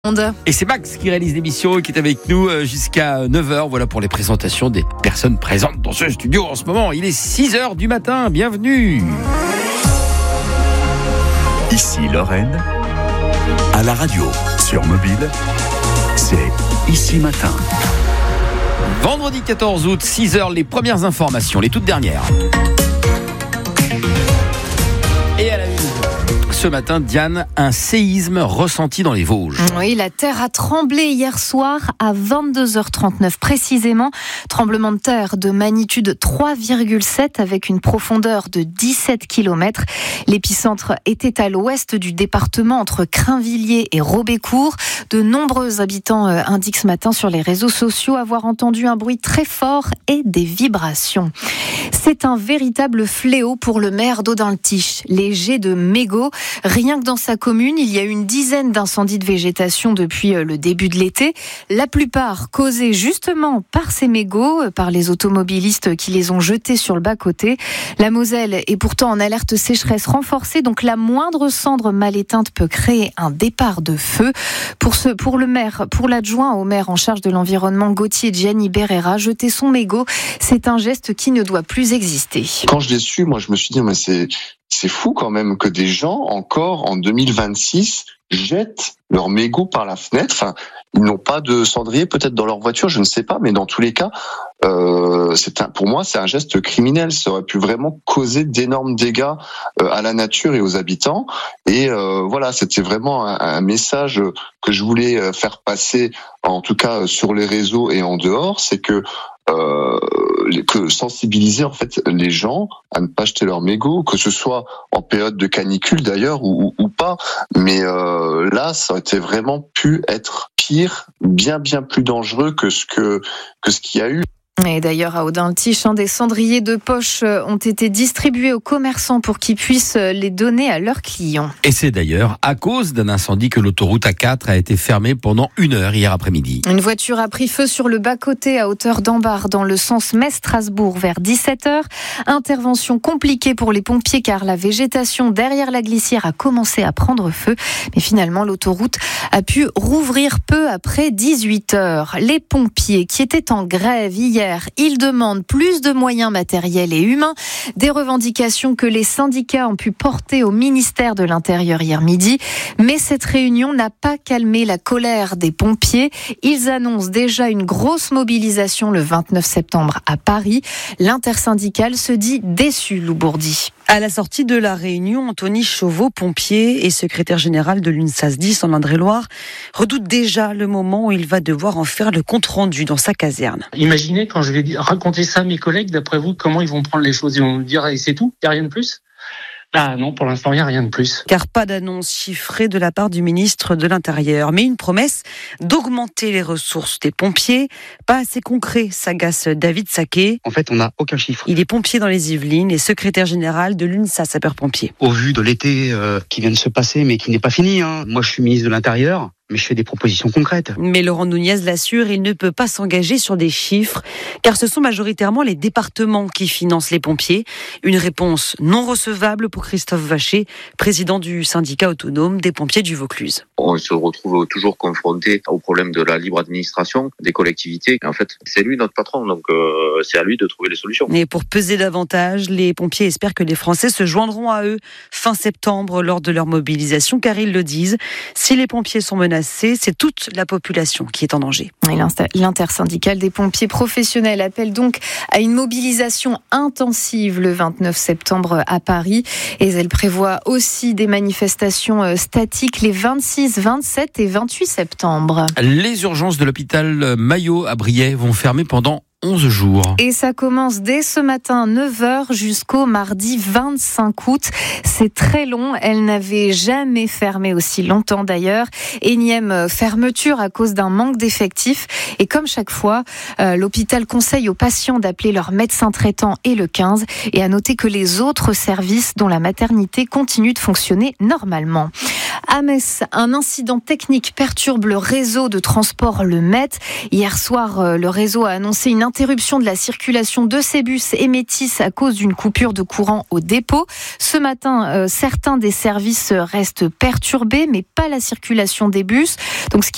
Et c'est Max qui réalise l'émission et qui est avec nous jusqu'à 9h. Voilà pour les présentations des personnes présentes dans ce studio en ce moment. Il est 6h du matin. Bienvenue. Ici Lorraine, à la radio, sur mobile, c'est Ici Matin. Vendredi 14 août, 6h, les premières informations, les toutes dernières. Et à la une. Ce matin, Diane, un séisme ressenti dans les Vosges. Oui, la terre a tremblé hier soir à 22h39 précisément. Tremblement de terre de magnitude 3,7 avec une profondeur de 17 km. L'épicentre était à l'ouest du département entre Crainvilliers et Robécourt. De nombreux habitants indiquent ce matin sur les réseaux sociaux avoir entendu un bruit très fort et des vibrations. C'est un véritable fléau pour le maire d'Audun-le-Tiche, les jets de mégots. Rien que dans sa commune, il y a une dizaine d'incendies de végétation depuis le début de l'été. La plupart causés justement par ces mégots, par les automobilistes qui les ont jetés sur le bas-côté. La Moselle est pourtant en alerte sécheresse renforcée, donc la moindre cendre mal éteinte peut créer un départ de feu. Pour le maire, pour l'adjoint au maire en charge de l'environnement, Gauthier Gianni Berrera, jeter son mégot, c'est un geste qui ne doit plus exister. Quand je l'ai su, moi je me suis dit mais c'est fou quand même que des gens, encore en 2026, jettent leur mégot par la fenêtre. Enfin, ils n'ont pas de cendrier peut-être dans leur voiture, je ne sais pas, mais dans tous les cas, pour moi, c'est un geste criminel. Ça aurait pu vraiment causer d'énormes dégâts à la nature et aux habitants. Et voilà, c'était vraiment un message que je voulais faire passer, en tout cas sur les réseaux et en dehors, c'est que sensibiliser en fait les gens à ne pas jeter leur mégot, que ce soit en période de canicule d'ailleurs ou pas, mais là ça aurait été vraiment pu être pire, bien plus dangereux que ce qu'il y a eu. Et d'ailleurs, à Audun-le-Tiche, des cendriers de poche ont été distribués aux commerçants pour qu'ils puissent les donner à leurs clients. Et c'est d'ailleurs à cause d'un incendie que l'autoroute A4 a été fermée pendant 1 heure hier après-midi. Une voiture a pris feu sur le bas-côté à hauteur d'Ambar dans le sens Metz-Strasbourg vers 17h. Intervention compliquée pour les pompiers car la végétation derrière la glissière a commencé à prendre feu. Mais finalement, l'autoroute a pu rouvrir peu après 18h. Les pompiers qui étaient en grève hier, ils demandent plus de moyens matériels et humains, des revendications que les syndicats ont pu porter au ministère de l'Intérieur hier midi. Mais cette réunion n'a pas calmé la colère des pompiers. Ils annoncent déjà une grosse mobilisation le 29 septembre à Paris. L'intersyndicale se dit déçue, Lou Bourdi. À la sortie de la réunion, Anthony Chauveau, pompier et secrétaire général de l'UNSAS 10 en Indre-et-Loire, redoute déjà le moment où il va devoir en faire le compte-rendu dans sa caserne. Imaginez quand je vais raconter ça à mes collègues, d'après vous, comment ils vont prendre les choses? Ils vont me dire et c'est tout, il n'y a rien de plus? Ah non, pour l'instant, il n'y a rien de plus. Car pas d'annonce chiffrée de la part du ministre de l'Intérieur, mais une promesse d'augmenter les ressources des pompiers. Pas assez concret, s'agace David Saquet. En fait, on n'a aucun chiffre. Il est pompier dans les Yvelines et secrétaire général de l'UNSAS sapeurs-pompiers. Au vu de l'été qui vient de se passer, mais qui n'est pas fini, moi je suis ministre de l'Intérieur, mais je fais des propositions concrètes. Mais Laurent Nunez l'assure, il ne peut pas s'engager sur des chiffres, car ce sont majoritairement les départements qui financent les pompiers. Une réponse non recevable pour Christophe Vacher, président du syndicat autonome des pompiers du Vaucluse. On se retrouve toujours confronté au problème de la libre administration des collectivités. Et en fait, c'est lui notre patron, donc c'est à lui de trouver les solutions. Et pour peser davantage, les pompiers espèrent que les Français se joindront à eux fin septembre lors de leur mobilisation, car ils le disent, si les pompiers sont menacés, c'est toute la population qui est en danger. L'intersyndicale des pompiers professionnels appelle donc à une mobilisation intensive le 29 septembre à Paris. Et elle prévoit aussi des manifestations statiques les 26, 27 et 28 septembre. Les urgences de l'hôpital Maillot à Briey vont fermer pendant 11 jours. Et ça commence dès ce matin 9h jusqu'au mardi 25 août. C'est très long. Elle n'avait jamais fermé aussi longtemps d'ailleurs. Énième fermeture à cause d'un manque d'effectifs. Et comme chaque fois, l'hôpital conseille aux patients d'appeler leur médecin traitant et le 15. Et à noter que les autres services, dont la maternité, continuent de fonctionner normalement. À Metz, un incident technique perturbe le réseau de transport Le Met. Hier soir, le réseau a annoncé une interruption de la circulation de ces bus et Métis à cause d'une coupure de courant au dépôt. Ce matin, certains des services restent perturbés, mais pas la circulation des bus. Donc,